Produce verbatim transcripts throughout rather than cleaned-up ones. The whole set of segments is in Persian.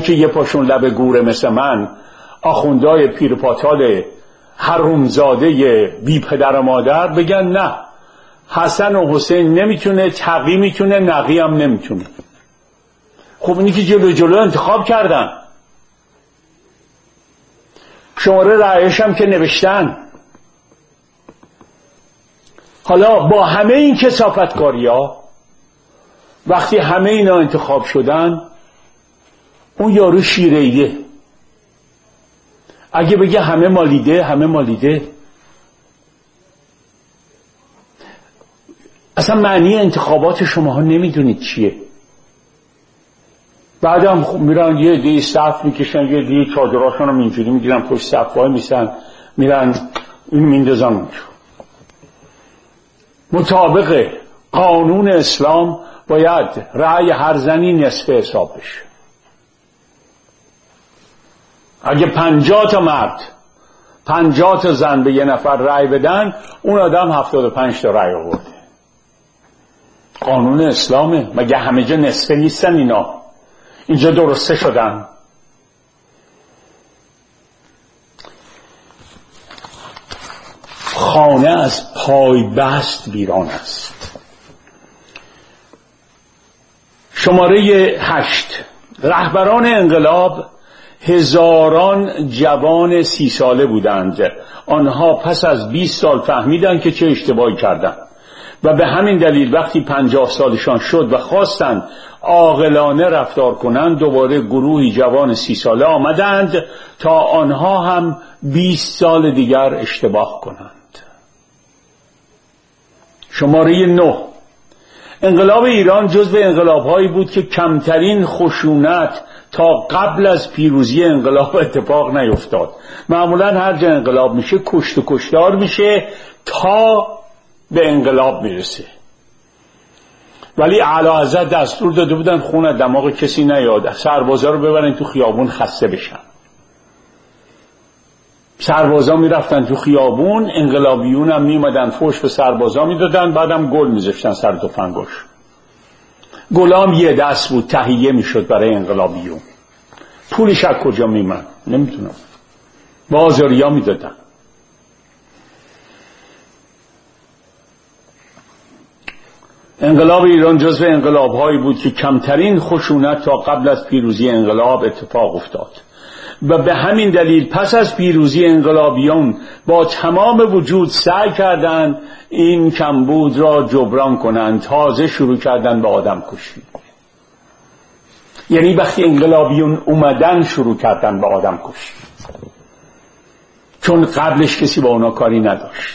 که یه پاشون لب گوره مثل من، آخوندای پیرپاتال حرومزاده بی پدر و مادر، بگن نه حسن و حسین نمیتونه، تقی میتونه، نقی هم نمیتونه. خب اینی که جلو جلو انتخاب کردن، شماره رأیش هم که نوشتن. حالا با همه این کثافتکاری ها، وقتی همه اینا انتخاب شدن، اون یارو شیره‌ایه اگه بگه همه مالیده همه مالیده، اصلا معنی انتخابات شماها نمیدونید چیه. بعدم خب میرن یه دی صف میکشن، یه دی چادراشون رو اینجوری میگیرن پشت صف وای میسن، میرن این میندازن اونجا. مطابق قانون اسلام باید رأی هر زنی نصف حساب بشه. اگه پنجاه تا مرد پنجاه تا زن به یه نفر رأی بدن، اون آدم هفتاد و پنج تا رأی آورده. قانون اسلامه. مگه همه جا نصفه نیستن اینا؟ اینجا درسته شدن. خانه از پای بست ویران است. شماره هشت. رهبران انقلاب هزاران جوان سی ساله بودند. آنها پس از بیست سال فهمیدند که چه اشتباهی کردند و به همین دلیل وقتی پنجاه سالشان شد و خواستند عاقلانه رفتار کنند، دوباره گروهی جوان سی ساله آمدند تا آنها هم بیست سال دیگر اشتباه کنند. شماره نه. انقلاب ایران جزو انقلاب‌هایی بود که کمترین خشونت تا قبل از پیروزی انقلاب اتفاق نیفتاد. معمولا هر جا انقلاب میشه کشت و کشتار میشه تا به انقلاب میرسه. ولی اعلیحضرت دستور داده بودن خون دماغ کسی نیاد، سربازا رو ببرن تو خیابون خسته بشن. سربازا میرفتن تو خیابون، انقلابیون هم میمدن فوش به سربازا میدادن، بعدم گل میذاشتن سر تفنگش. گلام یه دست بود، تهیه میشد برای انقلابیون. پولش از کجا میمن نمیتونم، بازاریا میدادن. انقلاب ایران جزو انقلاب‌هایی بود که کمترین خشونت تا قبل از پیروزی انقلاب اتفاق افتاد و به همین دلیل پس از پیروزی انقلابیون با تمام وجود سعی کردند این کمبود را جبران کنند. تازه شروع کردن به آدم کشی. یعنی وقتی انقلابیون اومدن شروع کردن به آدم کشی، چون قبلش کسی با اونا کاری نداشت.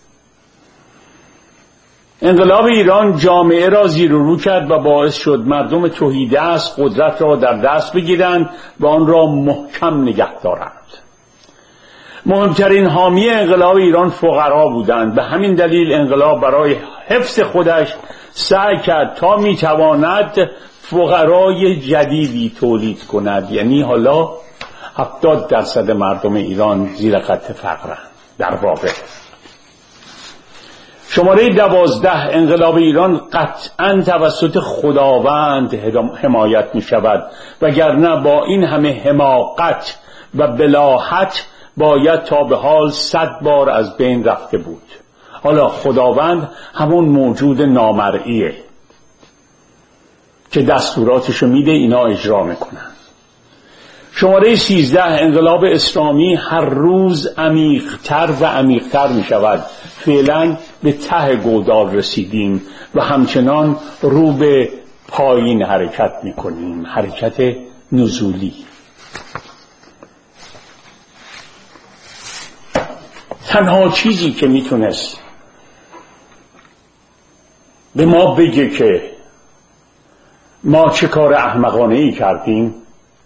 انقلاب ایران جامعه را زیر و رو کرد و باعث شد مردم تهیدست قدرت را در دست بگیرند و آن را محکم نگه دارند. مهمترین حامی انقلاب ایران فقرا بودند. به همین دلیل انقلاب برای حفظ خودش سعی کرد تا میتواند فقرای جدیدی تولید کند. یعنی حالا هفتاد درصد مردم ایران زیر خط فقرند در واقع. شماره دوازده. انقلاب ایران قطعاً توسط خداوند حمایت می شود، وگرنه با این همه حماقت و بلاهت باید تا به حال صد بار از بین رفته بود. حالا خداوند همون موجود نامرئیه که دستوراتشو میده، اینا اجرا میکنن. شماره سیزده. انقلاب اسلامی هر روز عمیق‌تر و عمیق‌تر می شود. فعلا به ته گودال رسیدیم و همچنان رو به پایین حرکت می کنیم، حرکت نزولی. تنها چیزی که می تونست به ما بگه که ما چه کار احمقانه ای کردیم،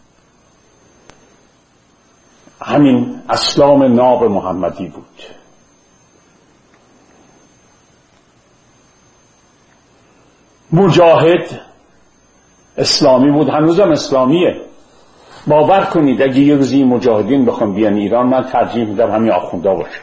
همین اسلام ناب محمدی بود. مجاهد اسلامی بود، هنوزم اسلامیه. باور کنید اگه یه روزی مجاهدین بخوام بیان ایران، من ترجیح میدم همین آخوندا باشه.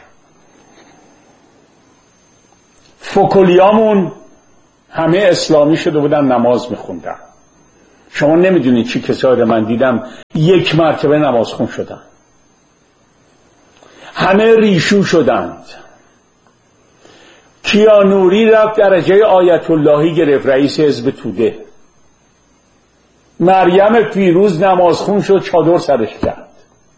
فکلیامون همه اسلامی شده بودن، نماز میخوندن. شما نمیدونید چی کسایی من دیدم یک مرتبه نمازخون شدن، همه ریشو شدند. کیانوری رفت درجه آیت اللهی گرفت، رئیس حزب توده. مریم فیروز نمازخون شد، چادر سرش کرد.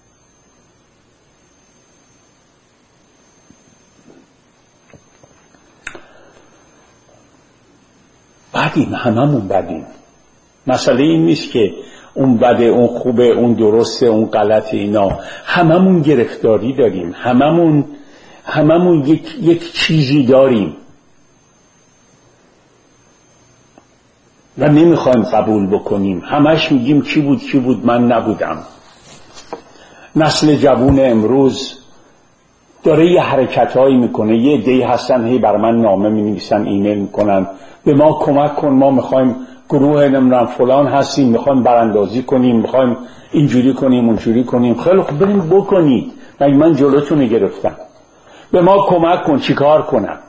بدیم، هممون بدیم. مسئله این نیست که اون بده، اون خوبه، اون درسته، اون غلطه، اینا هممون گرفتاری داریم، هممون هممون یک, یک چیزی داریم و نمیخوایم قبول بکنیم. همش میگیم کی بود کی بود، من نبودم. نسل جوون امروز داره یه حرکتهایی میکنه، یه عده‌ای هستن هی بر من نامه مینویسن، ایمیل میکنن به ما کمک کن، ما میخوایم گروه نمیدونم فلان هستیم، میخوایم براندازی کنیم، میخوایم اینجوری کنیم اونجوری کنیم. خیلی خوب، بریم بکنید، مگه من جلوتون گرفتم؟ به ما کمک کن، چی کار کنم؟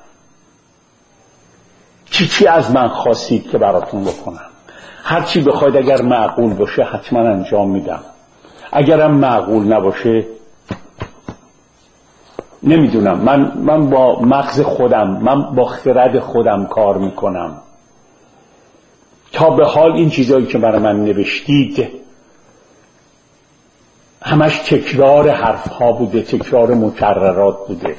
چی چی از من خواستید که براتون بکنم؟ هر چی بخواید اگر معقول باشه حتما انجام میدم، اگرم معقول نباشه نمیدونم. من من با مغز خودم، من با خرد خودم کار میکنم. تا به حال این چیزایی که برای من نوشتید همش تکرار حرف ها بوده، تکرار مکررات بوده.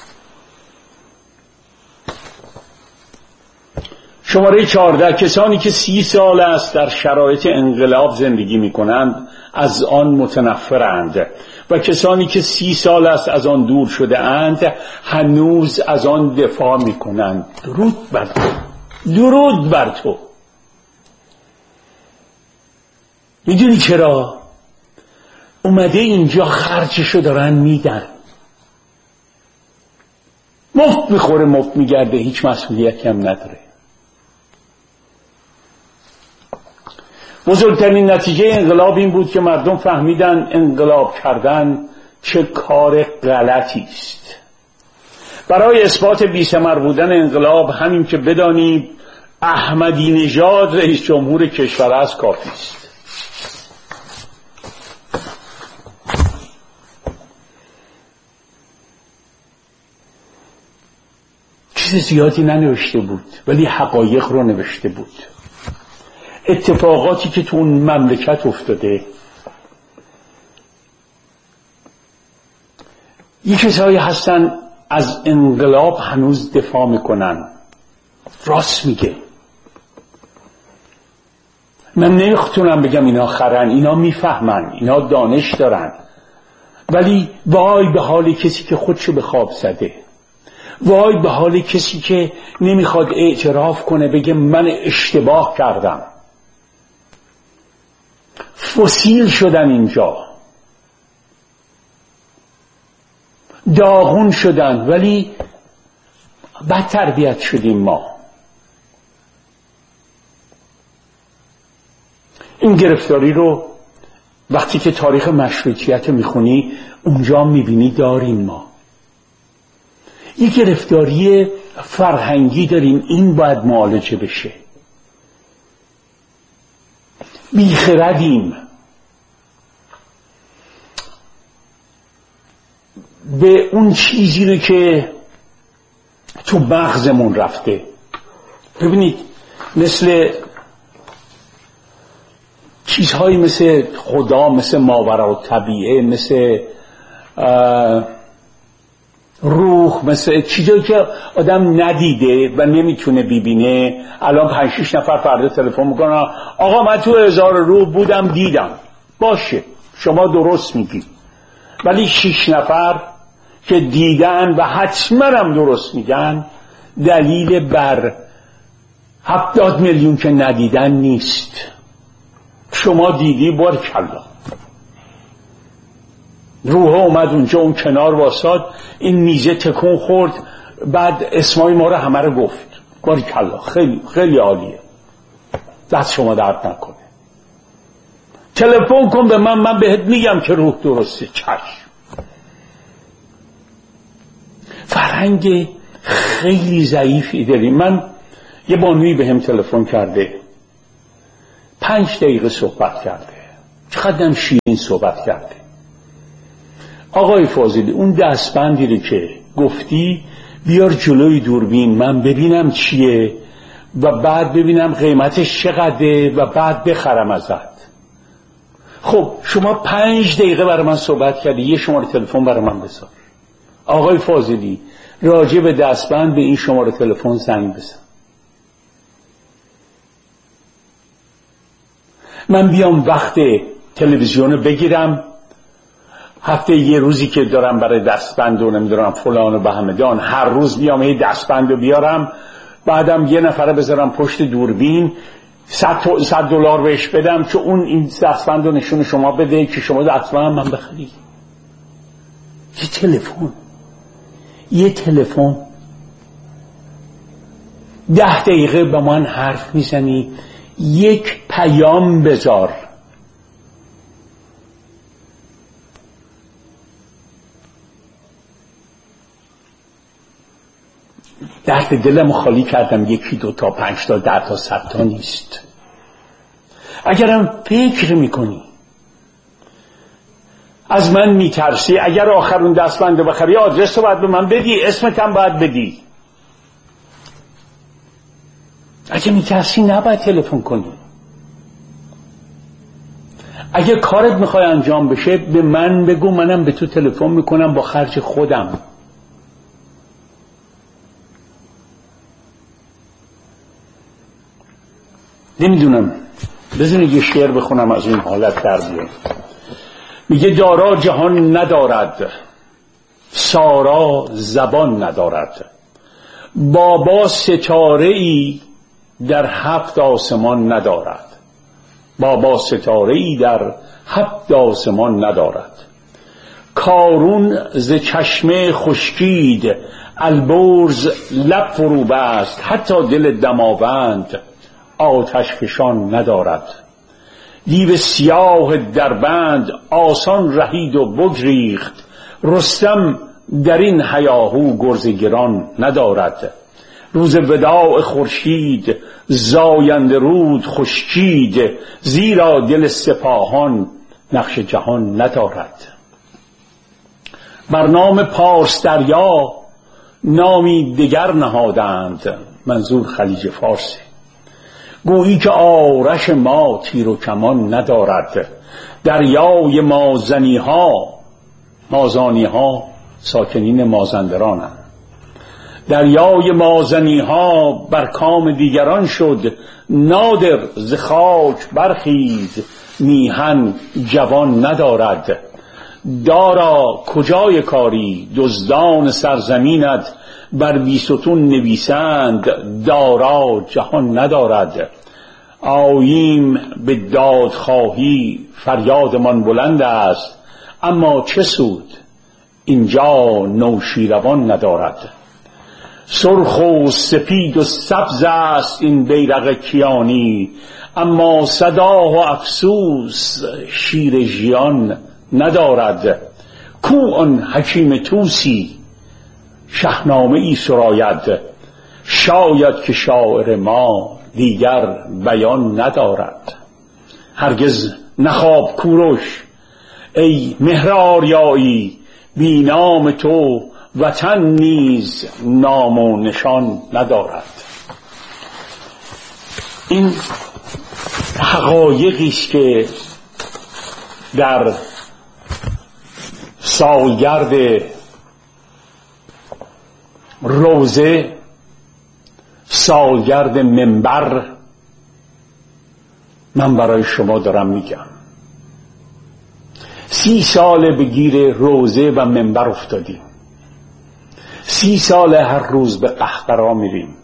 شماره چهارده، کسانی که سی سال است در شرایط انقلاب زندگی می کنند از آن متنفرند و کسانی که سی سال است از آن دور شده اند هنوز از آن دفاع می کنند. درود بر تو، درود بر تو. میدونی چرا؟ اومده اینجا خرجشو دارن میدن، مفت میخوره مفت میگرده، هیچ مسئولیتی هم نداره. بزرگترین نتیجه انقلاب این بود که مردم فهمیدن انقلاب کردن چه کار غلطی است. برای اثبات بی‌ثمر بودن انقلاب همین که بدانید احمدی نژاد رئیس جمهور کشور است کافی است. چیز زیادی ننوشته بود ولی حقایق رو نوشته بود. اتفاقاتی که تو اون مملکت افتاده، یک کسایی هستن از انقلاب هنوز دفاع میکنن. راست میگه. من نمیتونم بگم اینا خرن، اینا میفهمن، اینا دانش دارن، ولی وای به حال کسی که خودشو به خواب زده، وای به حال کسی که نمیخواد اعتراف کنه بگه من اشتباه کردم. فسیل شدن اینجا، داغون شدن، ولی بد تربیت شدیم ما. این گرفتاری رو وقتی که تاریخ مشروطیت میخونی اونجا میبینی داریم ما. یه گرفتاری فرهنگی داریم، این باید معالجه بشه. بیخردیم، به اون چیزی رو که تو مغزمون رفته. ببینید مثل چیزهایی مثل خدا، مثل ماوراءالطبیعه، مثل روح، مثل چیزایی که آدم ندیده و نمیتونه ببینه. الان پنج شش نفر فردا تلفن میکنن آقا من تو هزار روح بودم دیدم. باشه، شما درست میگی، ولی شش نفر که دیدن و حتما هم درست میگن دلیل بر هفتاد میلیون که ندیدن نیست. شما دیدی، بارکالله. روح اومد اونجا، اون کنار واساد، این میزه تکون خورد، بعد اسمای ما رو همه رو گفت. بارکالله، خیلی خیلی عالیه، دست شما درد نکنه. تلفن کن به من، من بهت میگم که روح درسته. چشم. فرهنگ خیلی ضعیفی داریم. من یه بانویی به هم تلفن کرده، پنج دقیقه صحبت کرده، چقدر شیرین صحبت کرده. آقای فاضلی اون دستبندی رو که گفتی بیار جلوی دوربین من ببینم چیه و بعد ببینم قیمتش چقدره و بعد بخرم ازت. خب شما پنج دقیقه برای من صحبت کردی، یه شماره تلفن برای من بذار. آقای فاضلی راجع به دستبند به این شماره تلفن زنگ بزن، من بیام وقت تلویزیون بگیرم، هفته یه روزی که دارم برای دستبند و نمیدونم فلان و بهمدان هر روز بیام یه دستبند رو بیارم، بعدم یه نفره بذارم پشت دوربین صد دلار بهش بدم که اون این دستبند رو نشون شما بده که شما دستبند من بخری. یه تلفن یه تلفن ده دقیقه با من حرف میزنی، یک پیام بذار. درد دلم خالی کردم، یکی دو تا پنج تا ده تا صد تا نیست. اگرم فکر میکنی از من میترسی، اگر آخرون دستبند بخری آدرس رو باید به من بدی، اسمت هم باید بدی. اگه میترسی نباید تلفن کنی. اگه کارت میخوای انجام بشه به من بگو، منم به تو تلفن میکنم با خرج خودم. نمیدونم، بذارید یه شعر بخونم از این حالت در بیاد. میگه دارا جهان ندارد، سارا زبان ندارد، بابا ستاره ای در هفت آسمان ندارد، بابا ستاره ای در هفت آسمان ندارد. کارون ز چشمه خشکید، البرز لب فرو بست، حتی دل دماوند آتش فشان ندارد. دیو سیاه دربند آسان رهید و بگریخت، رستم در این هیاهو گرز گران ندارد. روز وداع خورشید زاینده رود خشکید، زیرا دل سپاهان نقش جهان ندارد. بر نام پارس دریا نامی دگر نهادند، منظور خلیج فارس، گویی که آرش ما تیر و کمان ندارد. دریای مازنی ها، مازانی ها ساکنین مازندرانند، دریای مازنی ها بر کام دیگران شد، نادر ز خاک برخیز میهن جوان ندارد. دارا کجای کاری دزدان سرزمینت، بر بیستون نویسند دارا جهان ندارد. آییم به دادخواهی فریادمان بلند است، اما چه سود اینجا نوشیروان ندارد. سرخ و سپید و سبز است این بیرق کیانی، اما صدا و افسوس شیر ژیان ندارد. کو آن حکیم توسی شاهنامه ای سراید، شاید که شاعر ما دیگر بیان ندارد. هرگز نخواب کوروش ای مهر آریایی، بی نام تو وطن نیز نام و نشان ندارد. این حقایقی است که در سالگرد روزه، سالگرد منبر، من برای شما دارم میگم. سی سال به گیر روزه و منبر افتادیم، سی سال هر روز به قهقرا میریم.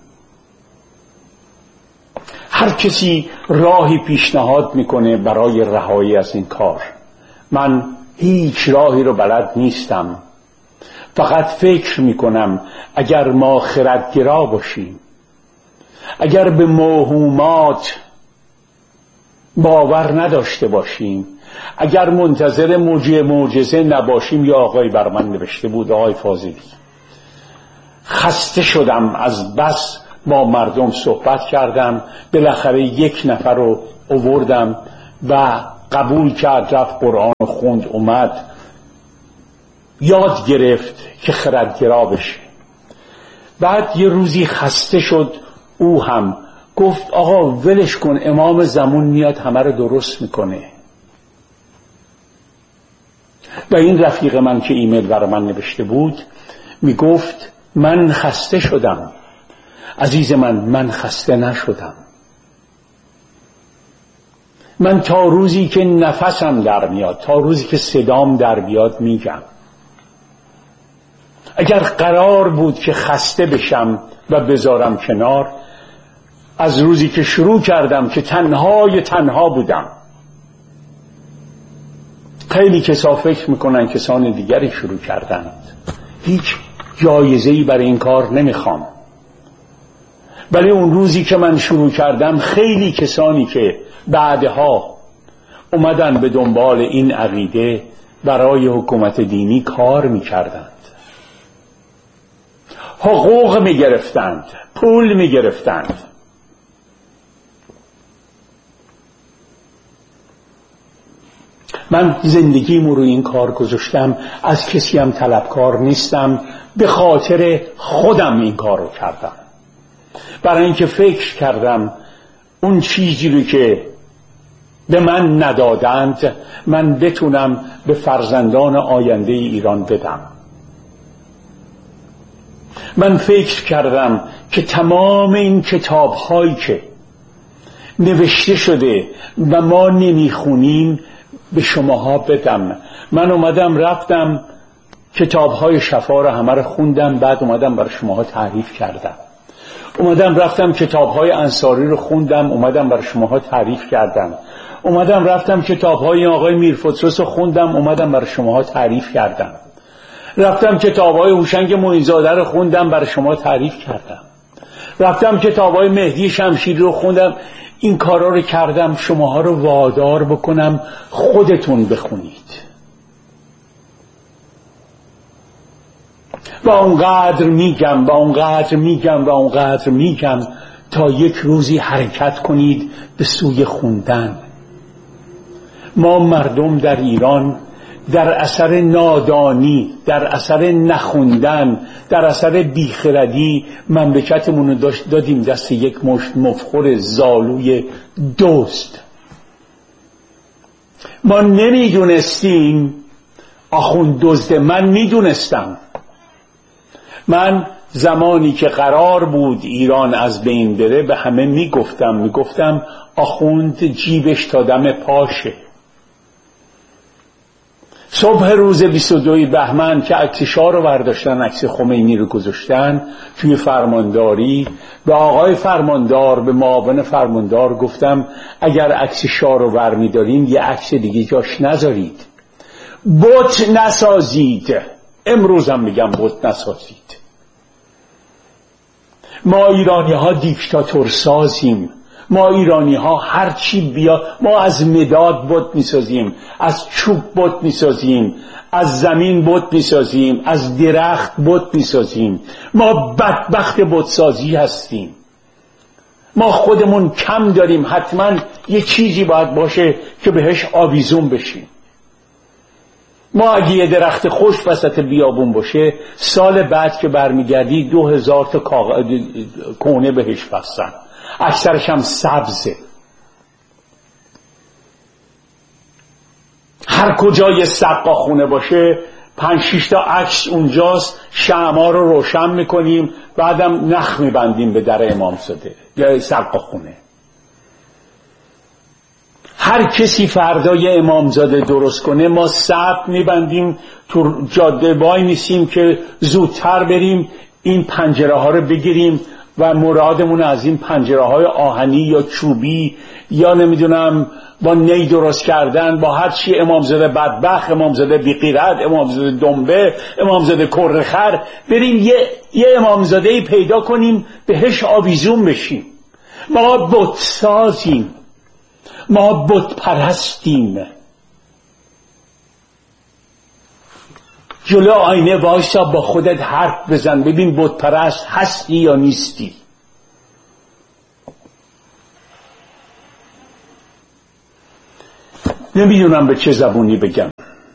هر کسی راهی پیشنهاد میکنه برای رهایی از این کار. من هیچ راهی رو بلد نیستم، فقط فکر میکنم اگر ما خردگرا باشیم، اگر به موهومات باور نداشته باشیم، اگر منتظر موجه معجزه نباشیم. یا آقای بر من نوشته بود، آقای فاضلی، خسته شدم از بس با مردم صحبت کردم، بالاخره یک نفر رو آوردم و قبول کرد، رفت قرآن خوند، اومد یاد گرفت که خردگرا بشه. بعد یه روزی خسته شد، او هم گفت آقا ولش کن، امام زمان میاد همه رو درست میکنه. و این رفیق من که ایمیل برای من نوشته بود میگفت من خسته شدم. عزیز من، من خسته نشدم. من تا روزی که نفسم در میاد، تا روزی که صدام در بیاد میگم. اگر قرار بود که خسته بشم و بذارم کنار، از روزی که شروع کردم که تنهای تنها بودم. خیلی کسا فکر میکنن کسان دیگری شروع کردند. هیچ جایزه‌ای برای این کار نمیخوام. ولی اون روزی که من شروع کردم، خیلی کسانی که بعدها اومدن به دنبال این عقیده برای حکومت دینی کار میکردند، حقوق میگرفتند، پول میگرفتند. من زندگیمو رو این کار گذاشتم، از کسی هم طلبکار نیستم، به خاطر خودم این کار رو کردم، برای اینکه فکر کردم اون چیزی رو که به من ندادند من بتونم به فرزندان آینده ایران بدم. من فکر کردم که تمام این کتاب‌هایی که نوشته شده و ما نمیخونیم به شماها بدم. من اومدم رفتم کتاب‌های شفا رو همه رو خوندم، بعد اومدم برای شماها تعریف کردم. اومدم رفتم کتاب‌های انصاری رو خوندم، اومدم برای شماها تعریف کردم. اومدم رفتم کتاب‌های آقای میرفترس رو خوندم، اومدم برای شماها تعریف کردم. رفتم کتاب‌های هوشنگ معین‌زاده رو خوندم، برای شما تعریف کردم. رفتم کتاب‌های مهدی شمشیری رو خوندم. این کارا رو کردم شماها رو وادار بکنم خودتون بخونید. و اونقدر میگم و اونقدر میگم و اونقدر میگم تا یک روزی حرکت کنید به سوی خوندن. ما مردم در ایران در اثر نادانی، در اثر نخوندن، در اثر بیخردی مملکتمون رو دادیم دست یک مشت مفخور زالوی دزد. ما نمیدونستیم آخوند دزده. من میدونستم. من زمانی که قرار بود ایران از بین بره به همه میگفتم میگفتم آخوند جیبش تا دم پاشه. صبح روز بیست و دوم بهمن که عکس شاه رو برداشتن، عکس خمینی رو گذاشتن توی فرمانداری، به آقای فرماندار، به معاون فرماندار گفتم اگر عکس شاه رو برمی‌دارین یه عکس دیگه جاش نذارید، بت نسازید. امروز هم میگم بت نسازید. ما ایرانی ها دیکتاتور سازیم. ما ایرانی ها هر چی بیا، ما از مداد بت میسازیم، از چوب بت میسازیم، از زمین بت میسازیم، از درخت بت میسازیم. ما بدبخت بت سازی هستیم. ما خودمون کم داریم، حتما یه چیزی باید باشه که بهش آویزون بشیم. ما اگه یه درخت خوش وسط بیابون باشه، سال بعد که برمیگردی دو هزار تا کونه بهش بستن، اکثرش هم سبزه. هر کجای سقا خونه باشه پنج شش تا عکس اونجاست، شمعا رو روشن میکنیم، بعدم نخ میبندیم به در امامزاده یا سقا خونه. هر کسی فردای امامزاده درست کنه ما سقف میبندیم، تو جاده وای میسیم که زودتر بریم این پنجره ها رو بگیریم و مرادمون از این پنجره های آهنی یا چوبی یا نمیدونم با نی درست کردن، با هر چی امامزاده بدبخت، امامزاده بی‌غیرت، امامزاده دنبه، امامزاده کرخر، بریم یه, یه امامزاده‌ای پیدا کنیم بهش آویزون بشیم. ما بت سازیم، ما بت پرستیم. جلو آینه وایسا با خودت حرف بزن، ببین بت پرست هستی یا نیستی. نمیدونم به چه زبونی بگم.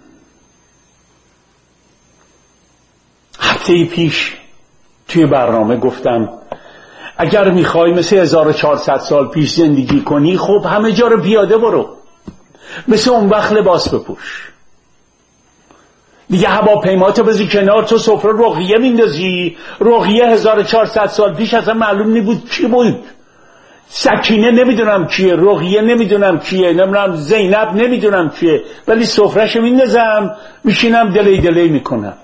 هفته پیش توی برنامه گفتم اگر میخوای مثل هزار و چهارصد سال پیش زندگی کنی، خب همه جا رو پیاده برو، مثل اون وقت لباس بپوش دیگه، هواپیماتو بذاری کنار، تو سفره رقیه میندازی. رقیه هزار و چهارصد سال پیش اصلا معلوم نبود کی بود. سکینه نمیدونم کیه، رقیه نمیدونم کیه، نمیدونم زینب نمیدونم کیه، ولی سفرهشو میندازم میشینم دلی دلی میکنم.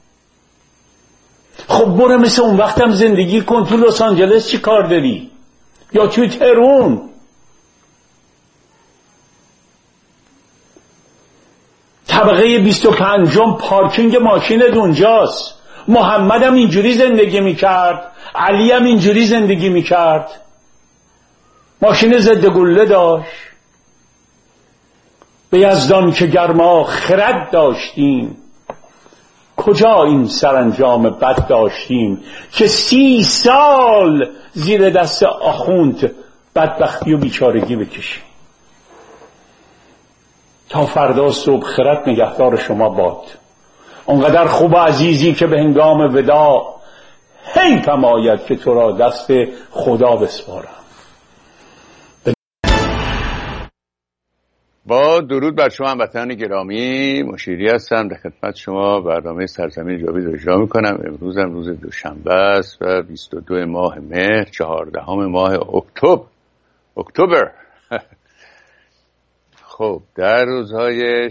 خب برو مثل اون وقتم زندگی کن. تو لس آنجلس چی کار داری؟ یا توی تهران؟ طبقه بیست و پنجم پارکینگ ماشین اونجاست. محمد هم اینجوری زندگی میکرد، علی هم اینجوری زندگی میکرد، ماشین ضد گله داشت. به یزدان که گرما خرد داشتیم، کجا این سرانجام بد داشتیم، که سی سال زیر دست آخوند بدبختی و بیچارگی بکشیم. تا فردا صبح خرد نگهدار شما باد. اونقدر خوب و عزیزی که به هنگام وداع حیفم آید که تو را دست خدا بسپارم. با درود بر شما هموطنان گرامی، مشیری هستم در خدمت شما. برنامه سرزمین جاوید رو اجرا میکنم. امروز هم روز دوشنبه است و بیست و دو ماه مهر، چهاردهم ماه اکتبر اکتبر خب در روزهای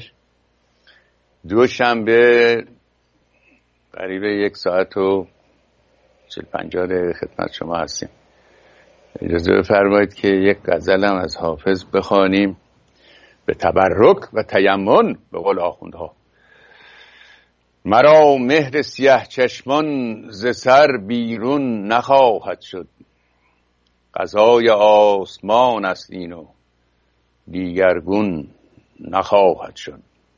دوشنبه قریب یک ساعت و چهل پنجاه دقیقه خدمت شما هستیم. اجازه بفرمایید که یک غزل هم از حافظ بخوانیم به تبرک و تیمن. به قول آخوندها: مرا مهر سیاه چشمان ز سر بیرون نخواهد شد، قضای آسمان است اینو دیگرگون نخواهد شد.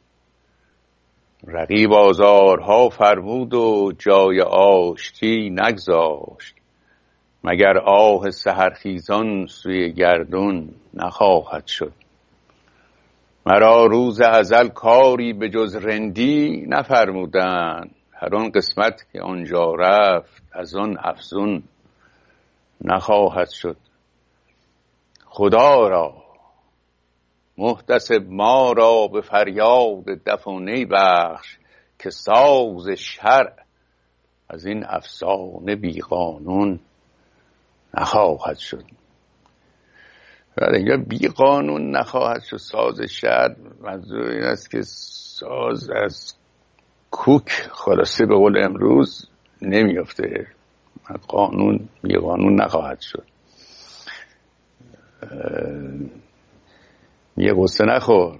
رقیب آزارها فرمود و جای آشتی نگذاشت، مگر آه سحرخیزان سوی گردون نخواهد شد. مرا روز ازل کاری به جز رندی نفرمودند، هر آن قسمت که آنجا رفت از آن افزون نخواهد شد. خدا را محتسب ما را به فریاد دف و نی بخش، که ساز شرع از این افسانه بی قانون نخواهد شد. بعد اینجا بی قانون نخواهد شد، ساز شرع، منظور این است که ساز از کوک خلاصه به قول امروز نمیافته. قانون بی قانون نخواهد شد. یه قصه نخور،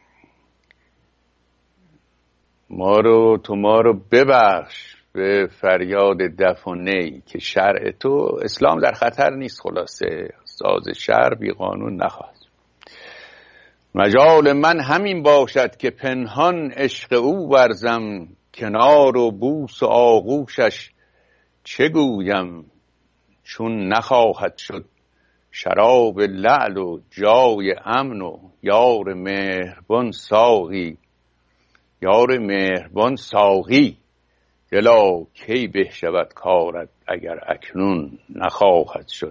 ما رو تو ما رو ببخش به فریاد دف و نی، که شرع تو اسلام در خطر نیست. خلاصه ساز شرع بی قانون نخواهد. مجال من همین باشد که پنهان عشق او ورزم، کنار و بوس و آغوشش چه گویم چون نخواهد شد. شراب لعل و جای امن و یار مهربان ساقی، یار مهربان ساقی، دلا کی به شود کارت اگر اکنون نخواهد شد.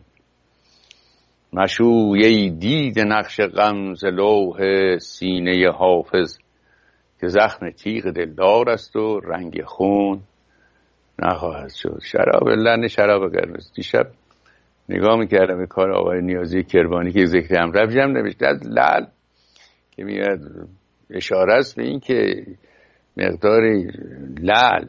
مشوی دید نقش غم ز لوح سینه حافظ، که زخم تیغ دلدار است و رنگ خون نخواهد شد. شراب لعل شراب قرمز. دیشب نگاه میکردم به کار آقای نیازی کربانی که ذکر امرب جمع نوشته از لعل، که میاد اشاره است به این که مقداری لعل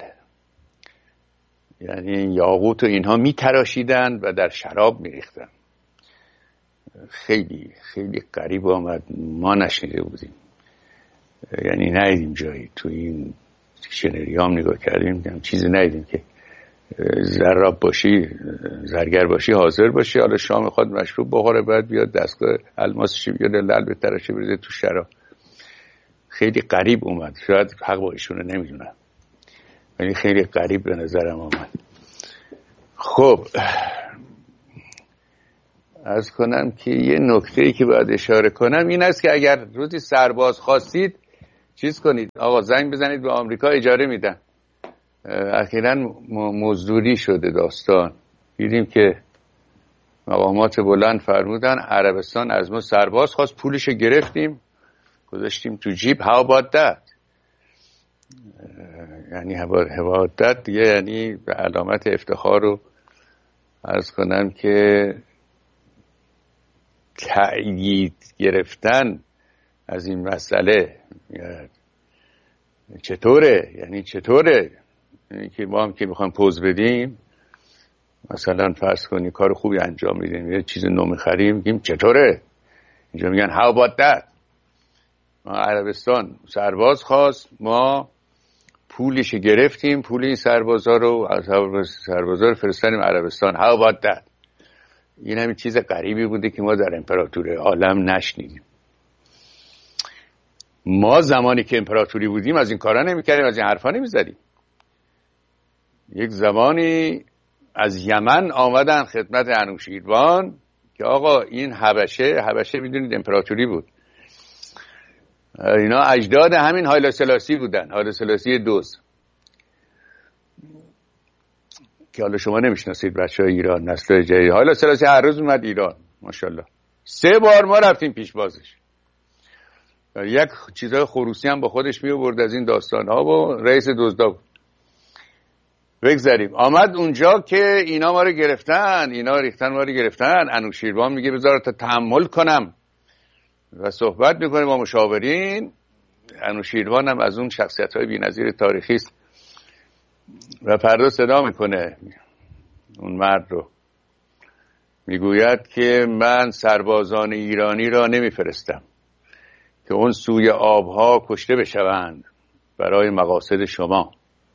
یعنی یاقوت و اینها میتراشیدن و در شراب میریختن. خیلی خیلی غریب آمد، ما نشنیده بودیم، یعنی ندیدیم جایی. تو این دیکشنری هم نگاه کردیم چیزی ندیدیم که زراب باشی، زرگر باشی، حاضر باشی، حالا شام خود مشروب بخوره، بعد بیاد دستگاه الماسش بیاد لعل بتراشه بریزه تو شراب. خیلی غریب اومد. شاید حق با ایشونه نمیدونم، ولی خیلی غریب به نظرم آمد. خب عرض کنم که یه نکته‌ای که باید اشاره کنم این است که اگر روزی سرباز خواستید چیز کنید، آقا زنگ بزنید به آمریکا اجاره میدن. اخیراً مزدوری شده داستان، دیدیم که مقامات بلند فرمودن عربستان از ما سرباز خواست، پولش گرفتیم گذاشتیم تو جیب. how about that؟ یعنی how about that دیگه یعنی به علامت افتخار رو عرض کنم که تأیید گرفتن از این مسئله چطوره، یعنی چطوره، یعنی که ما هم که میخوایم پوز بدیم، مثلا فرض کنی کار خوبی انجام میدیم، یه چیز نو میخریم، میگیم چطوره، اینجا میگن how about that؟ ما عربستان سرباز خواست، ما پولش گرفتیم، پول این سربازا رو سربازا رو فرستادیم عربستان. how about that؟ این همین چیز غریبی بوده که ما در امپراتوری عالم نشنیدیم. ما زمانی که امپراتوری بودیم از این کارا نمی‌کردیم، از این حرفا نمی‌زدیم. یک زمانی از یمن آمدن خدمت انوشیروان که آقا این حبشه، حبشه میدونید امپراتوری بود، اینا اجداد همین هایله سلاسی بودن، هایله سلاسی دوز که حالا شما نمیشناسید بچه‌های ایران، نسل جدید. هایله سلاسی هر روز اومد ایران ماشاءالله، سه بار ما رفتیم پیشبازش، یک چیزای خروسی هم با خودش می آورد از این داستان‌ها و رئیس دزدا بود. بگذاریم آمد اونجا که اینا ما رو گرفتن، اینا ریختن ما رو گرفتن. انوشیروان میگه بذار تا تحمل کنم و صحبت میکنه با مشاورین. انوشیروان هم از اون شخصیت‌های بی‌نظیر تاریخی است و فردا صدا میکنه اون مرد رو، میگوید که من سربازان ایرانی را نمیفرستم که اون سوی آبها کشته بشوند برای مقاصد شما،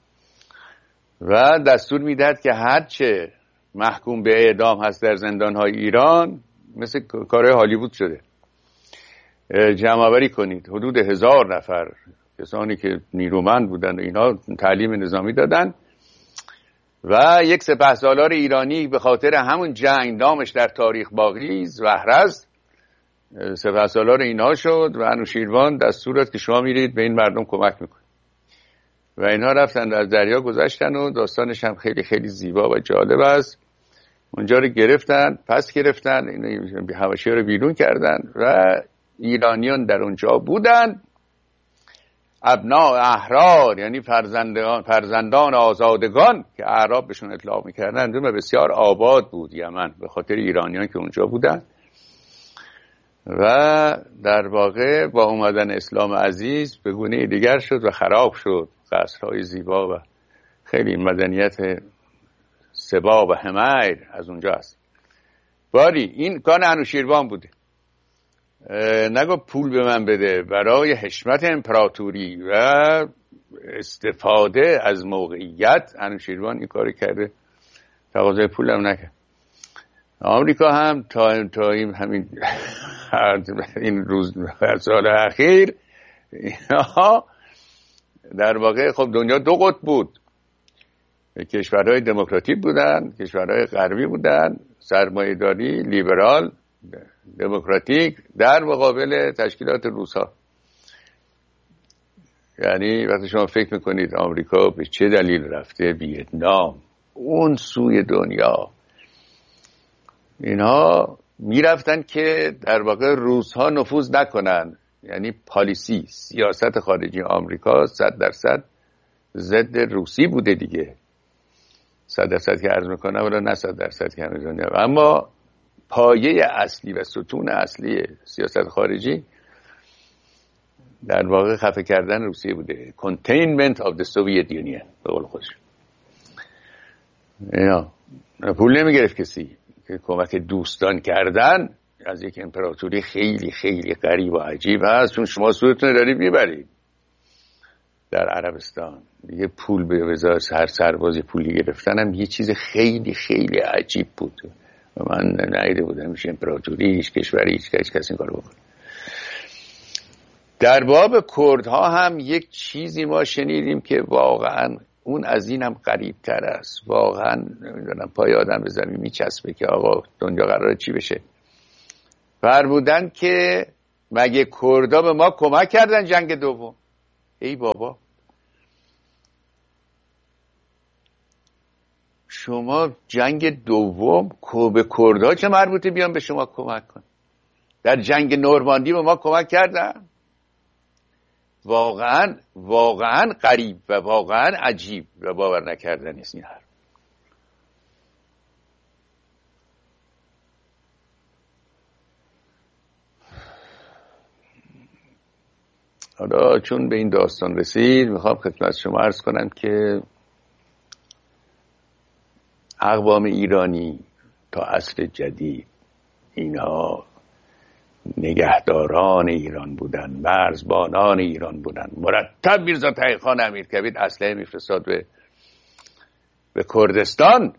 و دستور میداد که هرچه محکوم به اعدام هست در زندان‌های ایران، مثل کارهای هالیوود شده، جمع آوری کنید. حدود هزار نفر کسانی که نیرومند بودن و اینا تعلیم نظامی دادن و یک سپهسالار ایرانی به خاطر همون جنگ نامش در تاریخ باقی است، وهرز سپهسالار اینا شد و انوشیروان دستور داد که شما میرید به این مردم کمک میکنید و اینها رفتن از دریا گذشتن و داستانش هم خیلی خیلی زیبا و جالب است. اونجا رو گرفتن، پس گرفتن، این حبشی رو بیرون کردن و ایرانیان در اونجا بودن، ابناء احرار یعنی فرزندان فرزندان آزادگان که اعراب بهشون اطلاق میکردن و بسیار آباد بود یمن به خاطر ایرانیان که اونجا بودن. و در واقع با اومدن اسلام عزیز به گونه دیگر شد و خراب شد، قصرهای زیبا و خیلی مدنیت سبا و حمیر از اونجا است. باری این کان انوشیروان بوده، نگو پول به من بده، برای حشمت امپراتوری و استفاده از موقعیت انوشیروان این کاری کرده، تقاضای پول هم نکرد. آمریکا هم تا تا این همین این روز سال اخیر اینا در واقع خب دنیا دو قطب بود، کشورهای دموکراتیک بودن، کشورهای غربی بودن، سرمایه‌داری لیبرال دموکراتیک در مقابل تشکیلات روس‌ها. یعنی وقتی شما فکر میکنید آمریکا به چه دلیل رفته ویتنام اون سوی دنیا، اینها میرفتن که در واقع روس‌ها نفوذ نکنن، یعنی پالیسی سیاست خارجی آمریکا صد درصد ضد روسی بوده دیگه، صد درصد که عرض میکنم ولی نه صد درصد که همه دنیا، اما پایه اصلی و ستون اصلی سیاست خارجی در واقع خفه کردن روسیه بوده، containment of the Soviet Union به قول خودش. اینا پول نمیگرفت کسی، که کمک دوستان کردن از یک امپراتوری خیلی خیلی غریب و عجیب هست، چون شما سودتون دارید میبرید در عربستان دیگه. پول به وزارت هر سربازی پولی گرفتن هم یه چیز خیلی خیلی عجیب بود و من ندیده بودم میشه امپراتوری هیچ کشوری هیچ کسی این کارو بکنه. در باب کردها هم یک چیزی ما شنیدیم که واقعا اون از این هم غریب تر است، واقعا نمیدونم پای آدم به زمین میچسبه که آقا دنیا قراره چی بشه. فرمودن که مگه کردا به ما کمک کردن جنگ دوم؟ ای بابا، شما جنگ دوم به کردا چه مربوطه بیان به شما کمک کن؟ در جنگ نورماندی به ما کمک کردن؟ واقعا واقعا غریب و واقعا عجیب و باور نکردنی است این حرف. حالا چون به این داستان رسید میخوام خدمت شما عرض کنم که اقوام ایرانی تا عصر جدید اینها نگهداران ایران بودن، مرزبانان ایران بودن. مرتب میرزا تقی‌خان امیرکبیر اسلحه میفرستاد به به کردستان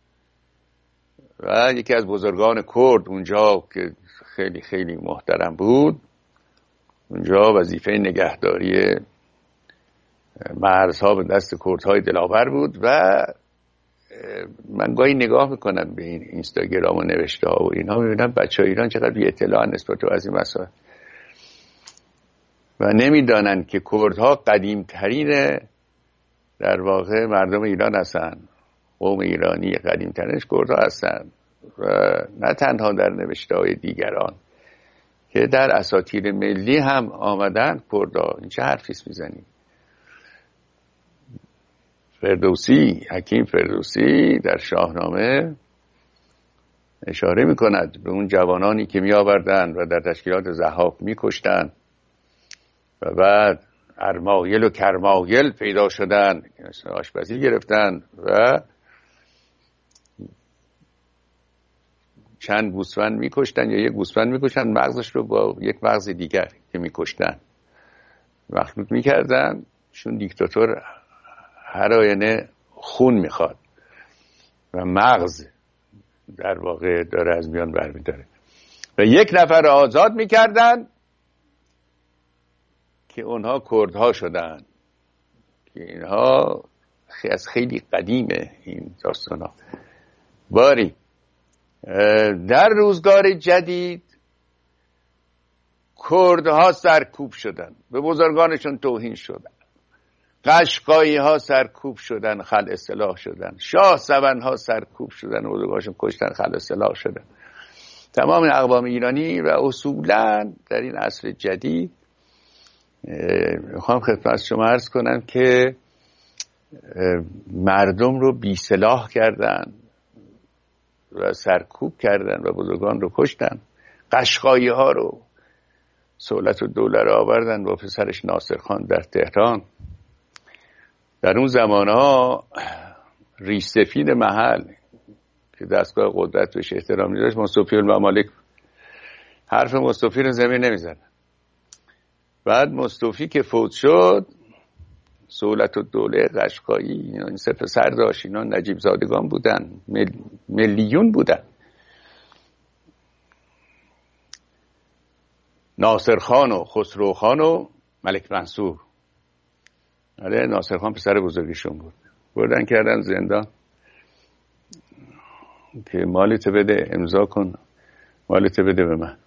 و یکی از بزرگان کرد اونجا که خیلی خیلی محترم بود، اونجا وظیفه نگهداری مرزها به دست کردهای دلاور بود. و من گاهی نگاه میکنم به این اینستاگرام و نوشته ها و اینها، میبینم بچه ها ایران چقدر بی اطلاع نسبت به از این مسائل و نمیدانن که کردها قدیم ترین در واقع مردم ایران هستن، قوم ایرانی قدیم ترینش کردها هستن و نه تنها در نوشته های دیگران که در اساطیر ملی هم آمدن کردها. این چه حرفیست میزنی؟ فردوسی، حکیم فردوسی در شاهنامه اشاره میکند به اون جوانانی که می آوردن و در تشکیلات ضحاک می کشتن و بعد ارمایل و کرمایل پیدا شدن، آشپزی گرفتن و چند گوسفند می کشتن یا یک گوسفند می کشتن، مغزش رو با یک مغز دیگر که می کشتن مخلوط می کردن، چون دیکتاتور هر آینه خون میخواد و مغز در واقع داره از میان برمیداره و یک نفر آزاد میکردن که اونها کردها شدن. که اینها از خیلی قدیمه این داستان ها. باری در روزگار جدید کردها سرکوب شدن، به بزرگانشون توهین شدن، قشقایی ها سرکوب شدن، خلع سلاح شدن، شاه سون ها سرکوب شدن و بزرگاشون کشتن، خلع سلاح شدن. تمام اقوام ایرانی و اصولا در این عصر جدید میخوام خدمت شما عرض کنم که مردم رو بی سلاح کردن و سرکوب کردن و بزرگان رو کشتن. قشقایی ها رو سهولت و دوله رو آوردن با پسرش ناصر خان در تهران. در اون زمانها ریش سفید محل که دستگاه قدرت بهش احترام می‌ذاشت مصطفی الممالک، حرف مصطفی رو زمین نمیزنه. بعد مصطفی که فوت شد، سهولت و دوله قشقایی این سه پسر داشت، اینا نجیب زادگان بودن، مل... ملیون بودن. ناصر خان و خسرو خان و ملک منصور. آره، ناصر خان پسر بزرگیشون بود. بردن کردن زندان که مالت بده امضا کن، مالت بده به من.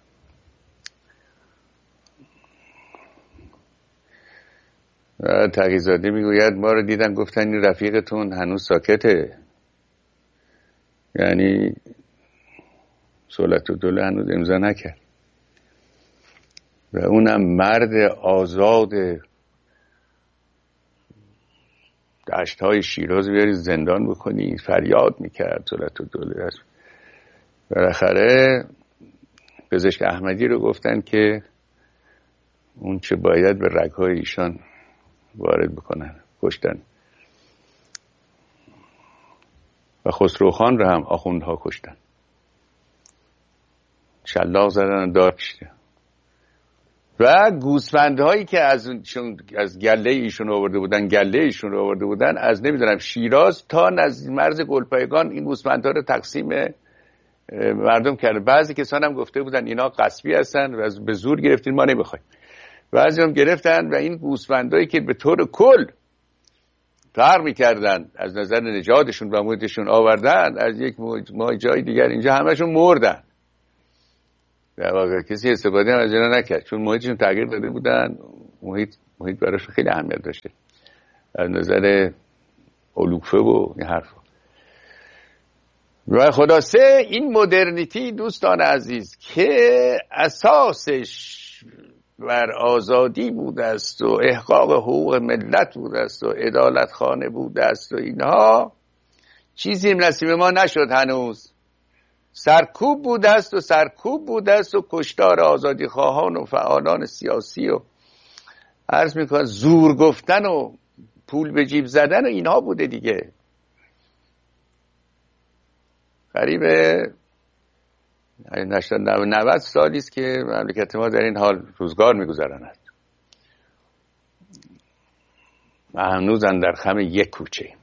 و تقی‌زاده میگوید ما رو دیدن گفتن این رفیقتون هنوز ساکته، یعنی سهولت و دوله هنوز امضا نکرد و اونم مرد آزاد دشت‌های شیراز بیاری زندان بکنی، فریاد میکرد سهولت و دوله. بالاخره پزشک احمدی رو گفتن که اون چه باید به رگ‌های ایشان وارد بکنن، کشتن. و خسرو خان رو هم آخوندها کشتن، شلاق زدن دار کشیدن. و گوسفندهایی که از از گله ایشون آورده بودن گله ایشون رو آورده بودن از نمیدونم شیراز تا نزدیک مرز گلپایگان، این گوسفندها رو تقسیم مردم کرده. بعضی کسان هم گفته بودن اینا غصبی هستن و به زور گرفتین، ما نمیخوایم. بعضی هم گرفتن و این گوسفندایی که به طور کل فرق میکردن از نظر نژادشون و محیطشون آوردن از یک ماه جای دیگر اینجا همشون مردن. در واقع کسی استفاده هم از اینا نکرد، چون محیطشون تغییر داده بودن. محیط محیط براش خیلی اهمیت داشته از نظر علوفه و این حرف. و خلاصه این مدرنیتی دوستان عزیز که اساسش بر آزادی بوده است و احقاق حقوق ملت بوده است و عدالت خانه بوده است و اینها، چیزی نصیب ما نشد هنوز. سرکوب بوده است و سرکوب بوده است و کشتار آزادی خواهان و فعالان سیاسی و عرض میکنم زور گفتن و پول به جیب زدن و اینها بوده دیگه. قریب نود سالی است که مملکت ما در این حال روزگار میگذراند و هنوز در خم یک کوچه.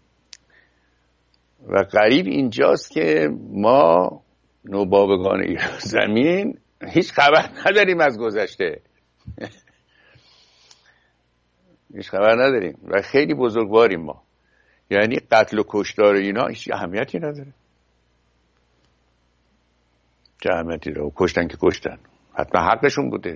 و قریب اینجاست که ما نوباوگان ایران زمین هیچ خبر نداریم از گذشته. هیچ خبر نداریم و خیلی بزرگواریم ما. یعنی قتل و کشتار اینا هیچ اهمیتی نداره. چه اهمیتی داره؟ کشتن که کشتن، حتما حقشون بوده.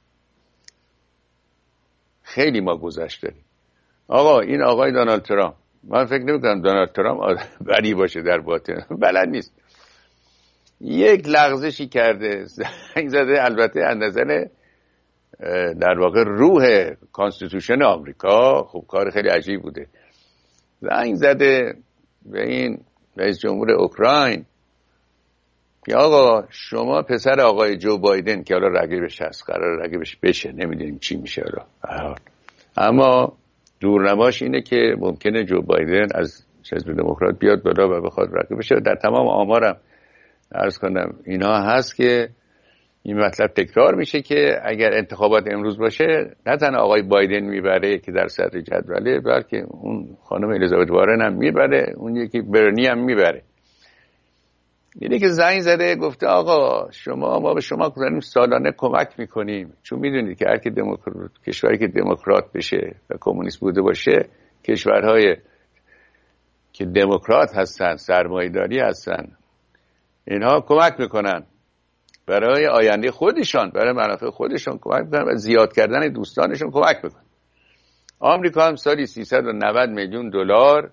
خیلی ما گذشته داریم. آقا این آقای دونالد ترامپ، من فکر نمی‌کنم دونالد ترامپ بدی باشه در باطن، بلد نیست. یک لغزشی کرده، زنگ زده، البته از نظر در واقع روح کانستیتوشن آمریکا خب کار خیلی عجیب بوده. زنگ زده به این رئیس جمهور اوکراین که آقا شما پسر آقای جو بایدن که حالا رقیبش هست، قرار رقیبش بشه، نمیدونیم چی میشه حالا، اما دورنماش اینه که ممکنه جو بایدن از حزب دموکرات بیاد بالا و بخواد رقیب بشه. در تمام آمارم عرض کنم اینا هست که این مطلب تکرار میشه که اگر انتخابات امروز باشه نه تنها آقای بایدن میبره که در صدر جدوله، بلکه اون خانم الیزابت وارن هم میبره، اون یکی برنی هم میبره. اینه که زنگ زده گفته آقا شما ما به شما داریم سالانه کمک میکنیم، چون میدونید که هر که دموکرات کشوری که دموکرات بشه و کمونیست بوده باشه، کشورهای که دموکرات هستن سرمایه‌داری هستن، اینها کمک میکنن برای آینده خودشان، برای منافع خودشان کمک میکنن و زیاد کردن دوستانشون کمک میکنن. آمریکا هم سالی سیصد و نود میلیون دلار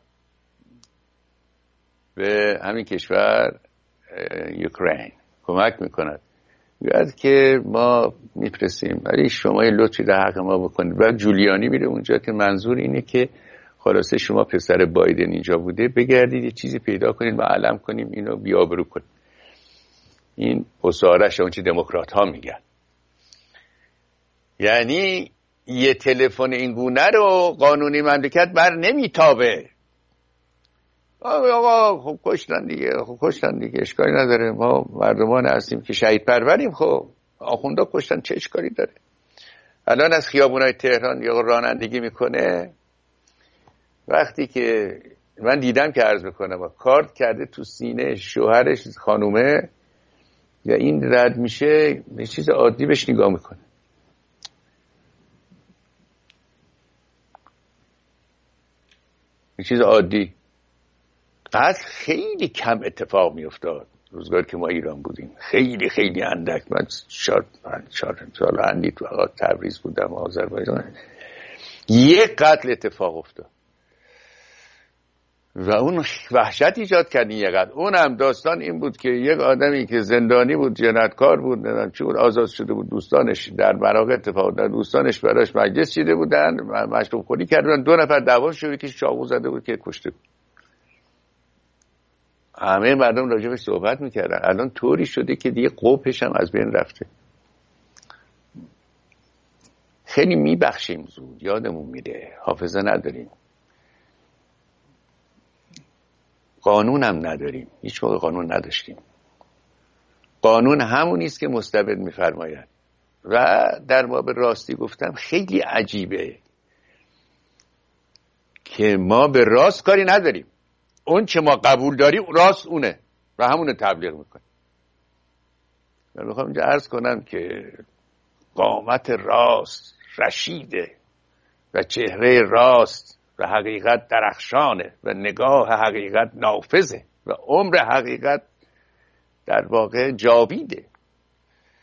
به همین کشور اوکراین کمک میکند. میگوید که ما میپرسیم ولی شما یه لطفی در حق ما بکنید. و جولیانی میره اونجا که منظور اینه که خلاصه شما پسر بایدن اینجا بوده، بگردید یه چیزی پیدا کنید معلم کنیم اینو بیابرو کنید. این اصارش اون چی دموکرات ها میگن. یعنی یه تلفن این گونه رو قانونی مملکت بر نمیتابه. آقا خب کشتن دیگه، خب کشتن دیگه، اشکالی نداره، ما مردمان هستیم که شهید پروریم، خب آخوندا کشتن چه اشکالی داره؟ الان از خیابونای تهران یا رانندگی میکنه، وقتی که من دیدم که عرض میکنم کارت کرده تو سینه شوهرش خانومه یا این رد میشه، یه چیز عادی بهش نگاه میکنه. یه چیز عادی. قتل خیلی کم اتفاق میافتاد روزگار که ما ایران بودیم، خیلی خیلی اندک. من چهار چهار سال اندی تو تبریز بودم آذربایجان، یک قتل اتفاق افتاد و اون وحشت ایجاد کرد. یک قتل، اونم داستان این بود که یک آدمی که زندانی بود، جنایتکار بود، نمیدونم چی بود، آزاد شده بود، دوستانش در مراغه اتفاق در دوستانش براش مجلس چیده بودن، مشروب خوری کردن، دو نفر دعوا شد که چاقو زده بود که کشته بود. همه مردم راجبش صحبت میکردن. الان طوری شده که دیگه قوپش هم از بین رفته. خیلی میبخشیم زود، یادمون میره، حافظه نداریم، قانون هم نداریم، هیچ موقع قانون نداشتیم. قانون همونی است که مستبد میفرماید. و در باب راستی گفتم خیلی عجیبه که ما به راست کاری نداریم، اون چه ما قبول داریم راست اونه و همونه تبلیغ میکنیم. من میخوام اینجا عرض کنم که قامت راست رشیده و چهره راست و حقیقت درخشانه و نگاه حقیقت نافذه و عمر حقیقت در واقع جاویده.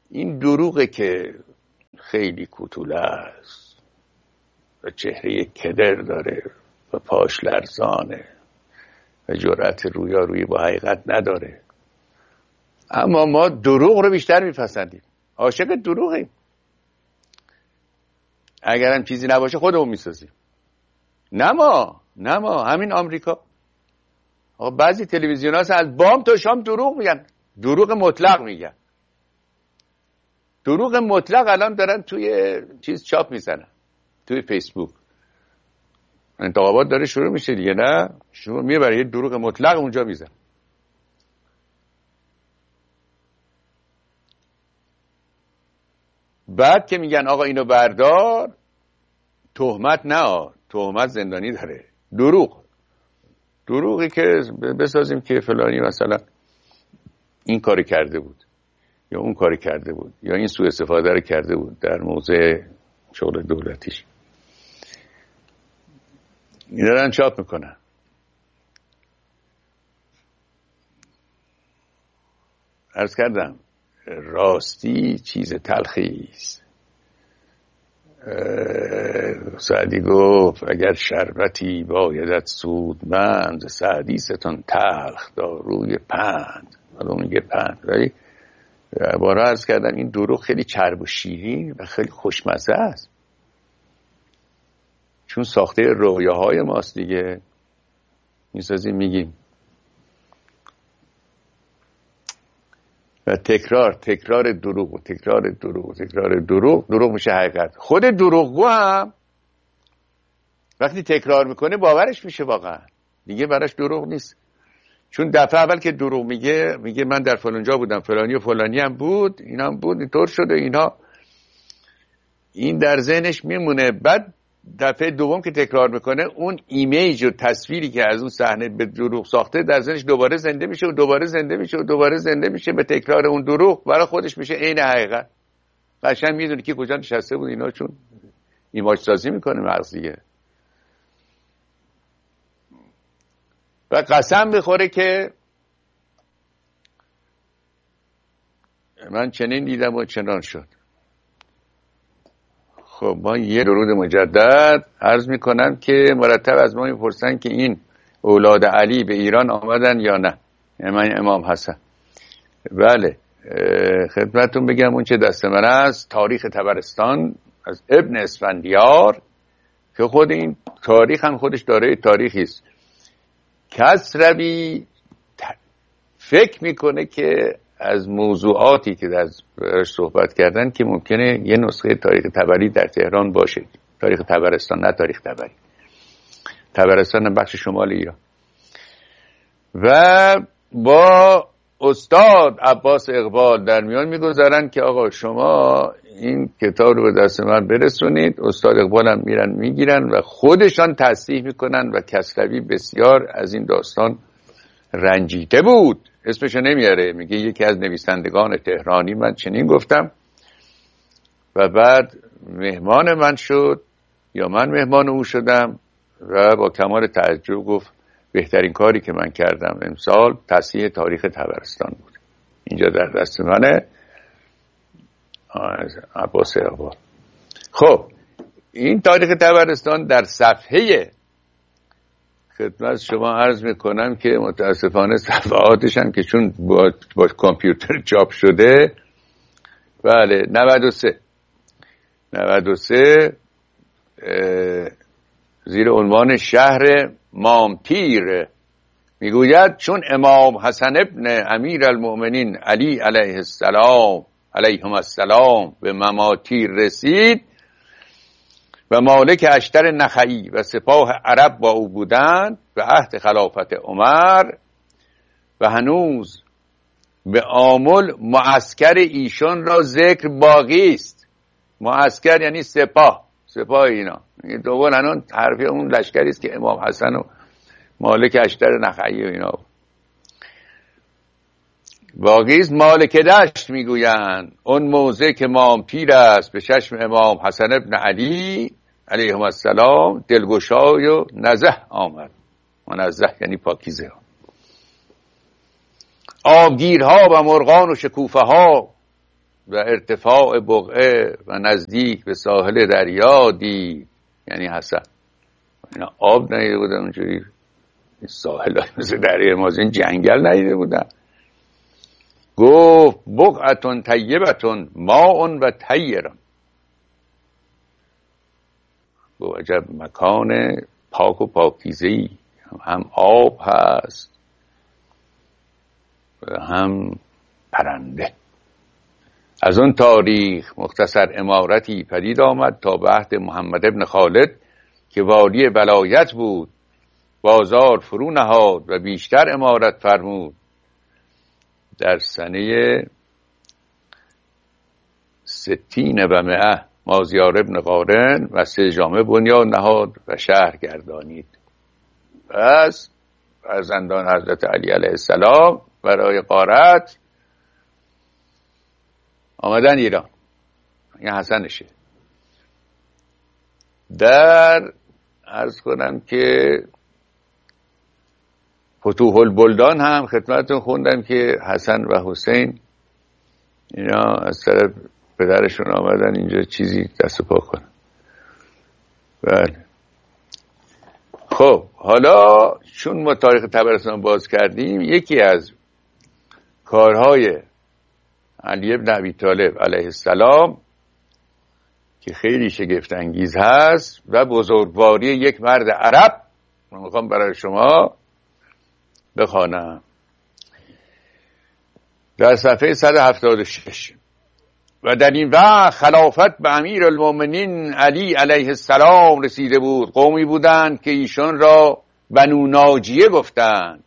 این دروغه که خیلی کوتوله است و چهره کدر داره و پاش لرزانه و جرأت رویارویی با حقیقت نداره. اما ما دروغ رو بیشتر میپسندیم، عاشق دروغیم. اگر هم چیزی نباشه خودمون میسازیم. نه ما نه ما همین آمریکا بعضی تلویزیون ها از بام تا شام دروغ میگن، دروغ مطلق میگن. دروغ مطلق الان دارن توی چیز چاپ میزنن، توی فیسبوک. انتخابات داره شروع میشه دیگه، نه شما میبره یه دروغ مطلق اونجا میزن. بعد که میگن آقا اینو بردار، تهمت نه، تهمت زندانی داره. دروغ دروغی که بسازیم که فلانی مثلا این کاری کرده بود یا اون کاری کرده بود یا این سوء استفاده رو کرده بود در موضع شغل دولتیش. این دارن چاپ میکنن. عرض کردم راستی چیز تلخی است. سعدی گفت اگر شربتی بایدت سودمند، سعدی ستون تلخ داروی پند. حالا میگه پند، ولی بارها عرض کردم این دروغ خیلی چرب و شیرین و خیلی خوشمزه است، چون ساخته رویاهای ماست دیگه. میسازیم میگیم و تکرار تکرار دروغ و تکرار دروغ و تکرار دروغ دروغ میشه حقیقت. خود دروغگو هم وقتی تکرار میکنه باورش میشه واقعا، دیگه براش دروغ نیست. چون دفعه اول که دروغ میگه میگه من در فلانجا بودم، فلانی و فلانی هم بود، اینا هم بود، اینطور شده اینا، این در ذهنش میمونه. بعد دفعه دوم که تکرار میکنه اون ایمیج و تصویری که از اون صحنه به دروغ ساخته در ذهنش دوباره زنده میشه و دوباره زنده میشه و دوباره زنده میشه. به تکرار اون دروغ برای خودش میشه عین حقیقت. قشنگ میدونه که کجا نشسته بود اینا، چون ایمیج سازی میکنه مغز دیگه. و قسم بخوره که من چنین دیدم و چنان شد. خب ما یه درود مجدد عرض میکنم که مرتب از ما میپرسن که این اولاد علی به ایران آمدن یا نه، من امام حسن. بله خدمتون بگم اون چه دست من است، تاریخ طبرستان از ابن اسفندیار، که خود این تاریخ هم خودش داره تاریخی است. کسروی فکر میکنه که از موضوعاتی که در صحبت کردن که ممکنه یه نسخه تاریخ طبری در تهران باشه. تاریخ طبرستان، نه تاریخ طبری. طبرستان بخش شمال ایران. و با استاد عباس اقبال در میان میگذارن که آقا شما این کتاب رو به دست من برسونید. استاد اقبال هم میرن میگیرن و خودشان تصحیح میکنن و کسروی بسیار از این داستان رنجیده بود. اسمشو نمیاره، میگه یکی از نویسندگان تهرانی من چنین گفتم و بعد مهمان من شد یا من مهمان او شدم و با کمال تعجب گفت بهترین کاری که من کردم امسال تصحیح تاریخ طبرستان بود. اینجا در دست منه، عباس اقبال. خب این تاریخ طبرستان در صفحه خدمت شما عرض میکنم که متاسفانه صفحاتش هم که چون با, با کامپیوتر چاپ شده، بله نود و سه نود و سه زیر عنوان شهر مامتیر میگوید چون امام حسن ابن امیر المؤمنین علی علیه السلام علیهم السلام به مماتیر رسید و مالک اشتر نخعی و سپاه عرب با او بودند به عهد خلافت عمر و هنوز به آمل معسکر ایشان را ذکر باقی است. معسکر یعنی سپاه، سپاه اینا دوباره هنون حرفی اون لشکری است که امام حسن و مالک اشتر نخعی و اینا باقی است. مالک دشت میگویند اون موضع که مامپیر است به چشم امام حسن ابن علی علیهم السلام دلگشای و نزه آمد. منزه یعنی پاکیزه. آبگیرها و مرغان و شکوفه ها و ارتفاع بقعه و نزدیک به ساحل دریا دید. یعنی حسن اینا آب ندیده بودن اونجوری ساحل مثل دریا ماز، این جنگل ندیده بودن. گفت بقعتون طیبتون ماء و طیرون. گفت عجب مکان پاک و پاکیزه‌ای، هم آب هست و هم پرنده. از اون تاریخ مختصر امارتی پدید آمد تا به عهد محمد ابن خالد که والی ولایت بود، بازار فرو نهاد و بیشتر امارت فرمود. در سنه ستین و مئه مازیار ابن قارن و سه جامعه بنیاد نهاد و شهر گردانید. پس فرزندان حضرت علی علیه السلام برای غارت آمدن ایران. این حسنشه. در عرض کنم که فتوح البلدان هم خدمتتون خوندم که حسن و حسین اینا از طرف پدرشون آمدن اینجا چیزی دست و پا کنن. بله. خب حالا چون ما تاریخ طبرستان باز کردیم، یکی از کارهای علی ابن ابی طالب علیه السلام که خیلی شگفت انگیز هست و بزرگواری یک مرد عرب من میخوام برای شما بخوانم. در صفحه صد و هفتاد و شش: و در این وقت خلافت به امیر المؤمنین علی علیه السلام رسیده بود. قومی بودند که ایشان را بنو ناجیه گفتند،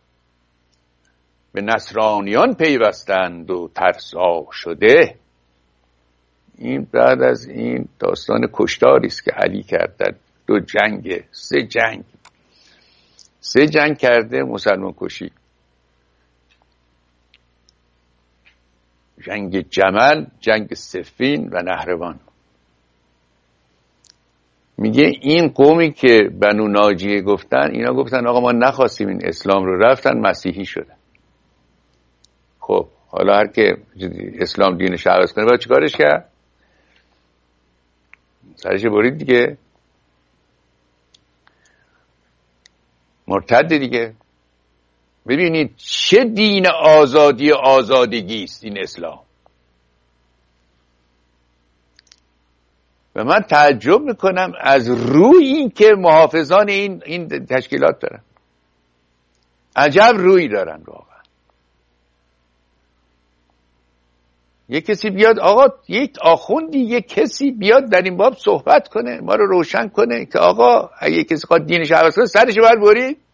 به نصرانیان پیوستند و ترسا شده. این بعد از این داستان کشتاری است که علی کرد در دو جنگ سه جنگ سه جنگ کرده مسلمان کشی. جنگ جمل، جنگ صفین و نهروان. میگه این قومی که بنو ناجیه گفتن، اینا گفتن آقا ما نخواستیم این اسلام رو، رفتن مسیحی شدن. خب حالا هر که اسلام دینش عوض کنه باید چیکارش کرد؟ سرش برید دیگه، مرتد دیگه. ببینید چه دین آزادی آزادگی است این اسلام. و من تعجب میکنم از روی این که محافظان این این تشکیلات دارن. عجب روی دارن واقعا. یک کسی بیاد آقا، یک آخوندی، یک کسی بیاد در این باب صحبت کنه، ما رو روشن کنه که آقا اگه کسی خواهد دینش عوض کنه سرش بر برید.